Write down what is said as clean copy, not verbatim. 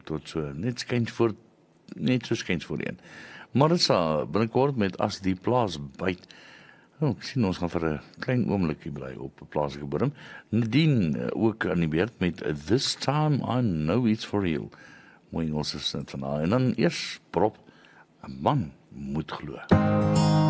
tot so, net so skuins voor een. Marissa, binnekort met As die plaas byt. Ek sien ons gaan vir 'n klein oombliekie bly op 'n plaaslike bodem. Nadine ook aan die beurt met This Time I Know It's For You. Mooi Engelse sin van haar. En dan eers prop, 'n man moet glo.